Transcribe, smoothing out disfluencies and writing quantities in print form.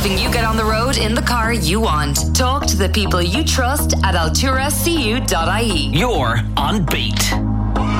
helping you get on the road in the car you want. Talk to the people you trust at alturacu.ie. You're on Beat.